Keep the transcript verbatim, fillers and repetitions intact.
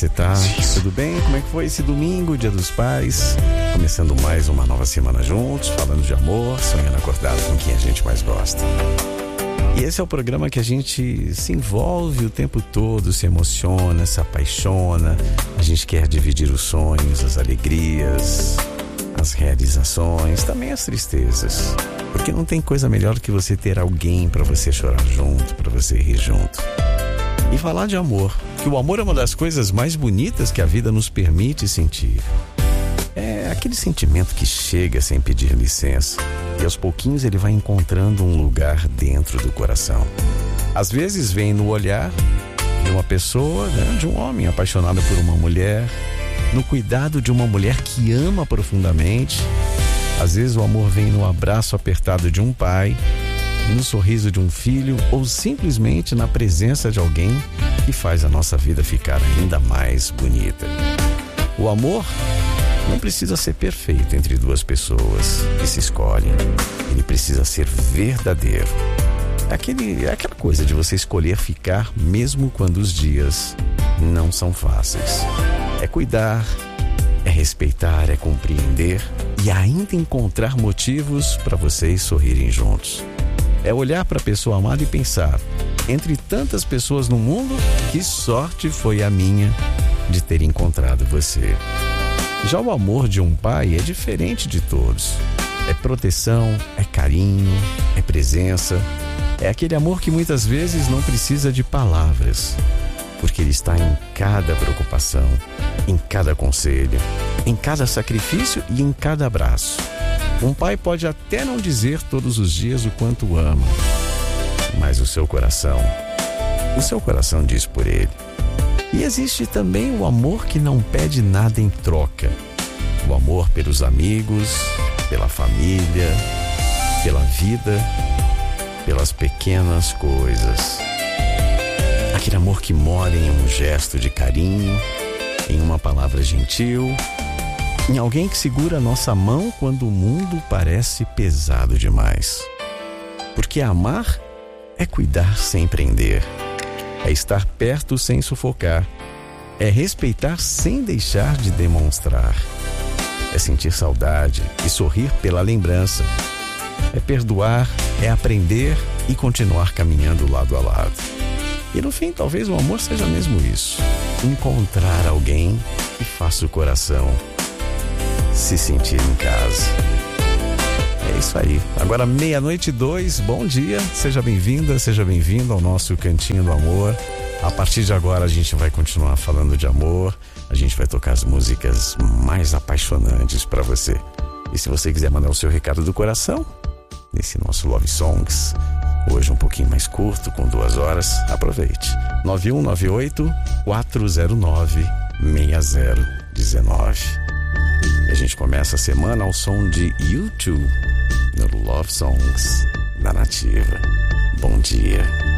você tá? Tudo bem? Como é que foi esse domingo, Dia dos Pais? Começando mais uma nova semana juntos, falando de amor, sonhando acordado com quem a gente mais gosta. E esse é o programa que a gente se envolve o tempo todo, se emociona, se apaixona. A gente quer dividir os sonhos, as alegrias, as realizações, também as tristezas. Porque não tem coisa melhor que você ter alguém para você chorar junto, para você rir junto. E falar de amor, que o amor é uma das coisas mais bonitas que a vida nos permite sentir. É aquele sentimento que chega sem pedir licença e aos pouquinhos ele vai encontrando um lugar dentro do coração. Às vezes vem no olhar de uma pessoa, né, de um homem apaixonado por uma mulher, no cuidado de uma mulher que ama profundamente. Às vezes o amor vem no abraço apertado de um pai, no sorriso de um filho ou simplesmente na presença de alguém que faz a nossa vida ficar ainda mais bonita. O amor não precisa ser perfeito entre duas pessoas que se escolhem. Ele precisa ser verdadeiro. É, aquele, é aquela coisa de você escolher ficar mesmo quando os dias não são fáceis. É cuidar, é respeitar, é compreender e ainda encontrar motivos para vocês sorrirem juntos. É olhar para a pessoa amada e pensar, entre tantas pessoas no mundo, que sorte foi a minha de ter encontrado você. Já o amor de um pai é diferente de todos. É proteção, é carinho, é presença. É aquele amor que muitas vezes não precisa de palavras, porque ele está em cada preocupação, em cada conselho, em cada sacrifício e em cada abraço. Um pai pode até não dizer todos os dias o quanto ama, mas o seu coração, o seu coração diz por ele. E existe também o amor que não pede nada em troca. O amor pelos amigos, pela família, pela vida, pelas pequenas coisas. Aquele amor que mora em um gesto de carinho, em uma palavra gentil, em alguém que segura a nossa mão quando o mundo parece pesado demais. Porque amar é cuidar sem prender, é estar perto sem sufocar, é respeitar sem deixar de demonstrar, é sentir saudade e sorrir pela lembrança, é perdoar, é aprender e continuar caminhando lado a lado. E no fim, talvez o amor seja mesmo isso: encontrar alguém que faça o coração se sentir em casa. É isso aí. Agora meia-noite e dois, bom dia, seja bem-vinda, seja bem-vindo ao nosso Cantinho do Amor. A partir de agora a gente vai continuar falando de amor, a gente vai tocar as músicas mais apaixonantes para você. E se você quiser mandar o seu recado do coração, nesse nosso Love Songs, hoje um pouquinho mais curto, com duas horas, aproveite. nove um nove oito, quatro zero nove, seis zero um nove. E a gente começa a semana ao som de U dois no Love Songs da Nativa. Bom dia.